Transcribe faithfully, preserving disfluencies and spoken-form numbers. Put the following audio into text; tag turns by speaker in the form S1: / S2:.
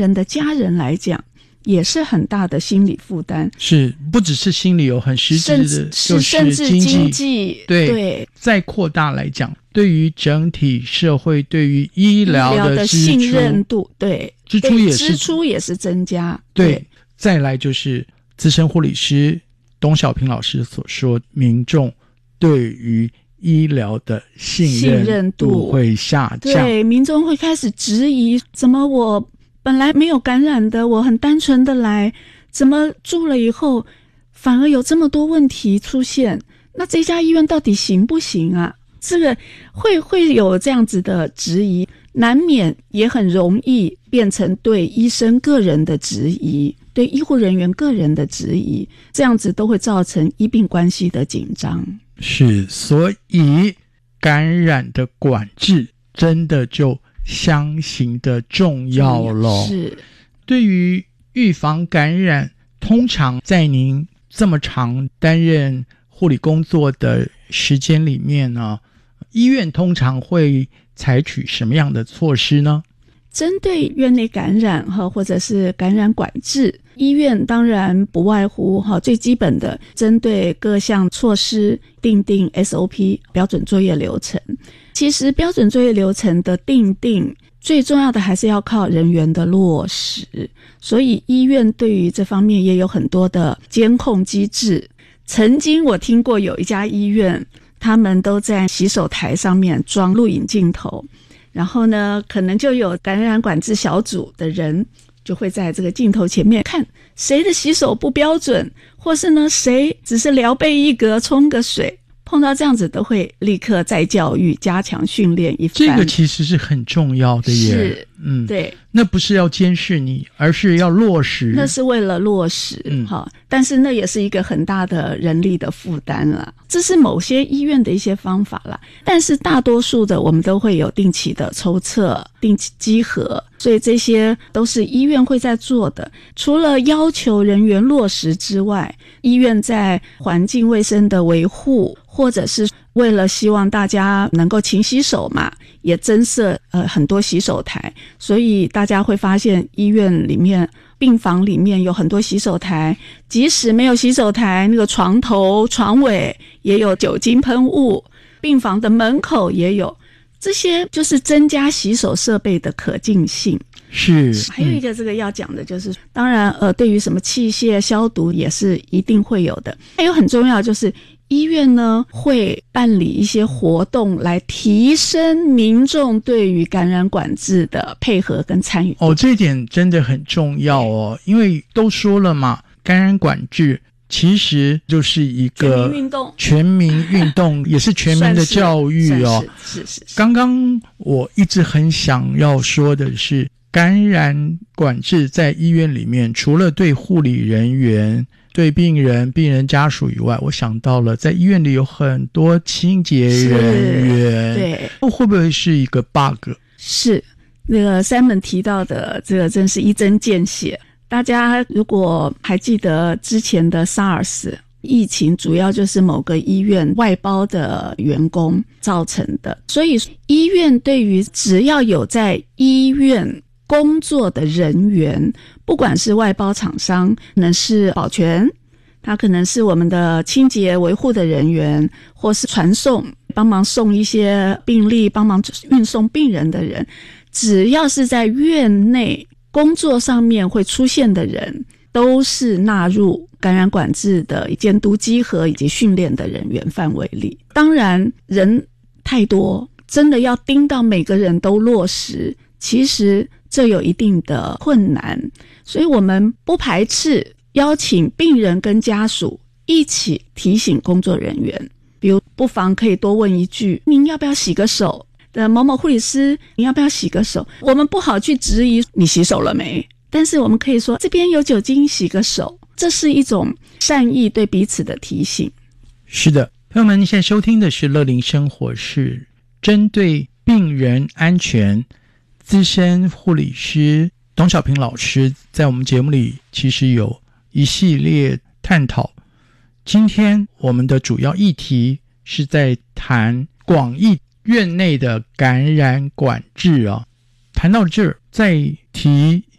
S1: 人的家人来讲也是很大的心理负担，
S2: 是不只是心理有很实质的，
S1: 是甚至经济，
S2: 对
S1: 对，
S2: 再扩大来讲，对于整体社会对于医疗的支出
S1: 信任度，对，
S2: 支出也是
S1: 支出也是增加，
S2: 对,
S1: 对
S2: 再来就是资深护理师董小平老师所说，民众对于医疗的信任度会下降，
S1: 对，民众会开始质疑，怎么我本来没有感染的，我很单纯的来，怎么住了以后反而有这么多问题出现，那这家医院到底行不行啊？这个会会有这样子的质疑，难免也很容易变成对医生个人的质疑，对医护人员个人的质疑，这样子都会造成医病关系的紧张。
S2: 是，所以感染的管制真的就相形的重要咯。
S1: 是，
S2: 对于预防感染，通常在您这么长担任护理工作的时间里面呢，医院通常会采取什么样的措施呢？
S1: 针对院内感染或者是感染管制，医院当然不外乎最基本的针对各项措施订定 S O P 标准作业流程。其实标准作业流程的订定最重要的还是要靠人员的落实，所以医院对于这方面也有很多的监控机制。曾经我听过有一家医院，他们都在洗手台上面装录影镜头，然后呢可能就有感染管制小组的人就会在这个镜头前面看谁的洗手不标准，或是呢谁只是聊备一格冲个水，碰到这样子都会立刻再教育加强训练一番。
S2: 这个其实是很重要的耶，
S1: 是，嗯，对，
S2: 那不是要监视你，而是要落实，
S1: 那是为了落实，嗯，好，但是那也是一个很大的人力的负担啦，这是某些医院的一些方法啦，但是大多数的我们都会有定期的抽测、定期稽核，所以这些都是医院会在做的。除了要求人员落实之外，医院在环境卫生的维护，或者是为了希望大家能够勤洗手嘛，也增设呃很多洗手台，所以大家会发现医院里面病房里面有很多洗手台，即使没有洗手台，那个床头床尾也有酒精喷雾，病房的门口也有，这些就是增加洗手设备的可进性。
S2: 是，
S1: 还有一个这个要讲的就是、嗯、当然呃，对于什么器械消毒也是一定会有的。还有很重要就是医院呢会办理一些活动来提升民众对于感染管制的配合跟参与。
S2: 哦，这一点真的很重要哦，因为都说了嘛，感染管制其实就是一个全民运动，全民运动也是全民的教育哦。
S1: 是是 是, 是。
S2: 刚刚我一直很想要说的是，感染管制在医院里面，除了对护理人员、对病人、病人家属以外，我想到了在医院里有很多清洁人员，
S1: 对，
S2: 会不会是一个 bug？
S1: 是，那个 Simon 提到的这个真是一针见血。大家如果还记得之前的 SARS 疫情，主要就是某个医院外包的员工造成的，所以医院对于只要有在医院工作的人员，不管是外包厂商，可能是保全，他可能是我们的清洁维护的人员，或是传送帮忙送一些病例、帮忙运送病人的人，只要是在院内工作上面会出现的人，都是纳入感染管制的监督稽核以及训练的人员范围里。当然人太多，真的要盯到每个人都落实，其实这有一定的困难，所以我们不排斥邀请病人跟家属一起提醒工作人员，比如不妨可以多问一句，您要不要洗个手？某某护理师，你要不要洗个手？我们不好去质疑你洗手了没，但是我们可以说这边有酒精，洗个手，这是一种善意对彼此的提醒。
S2: 是的，朋友们，您现在收听的是乐龄生活，是针对病人安全，资深护理师董小平老师在我们节目里其实有一系列探讨。今天我们的主要议题是在谈广义院内的感染管制啊。谈到这儿，再提